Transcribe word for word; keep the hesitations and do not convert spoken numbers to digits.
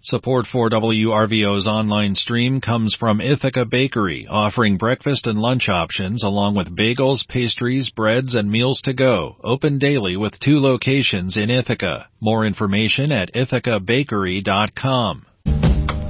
Support for W R V O's online stream comes from Ithaca Bakery, offering breakfast and lunch options along with bagels, pastries, breads, and meals to go. Open daily with two locations in Ithaca. More information at ithaca bakery dot com.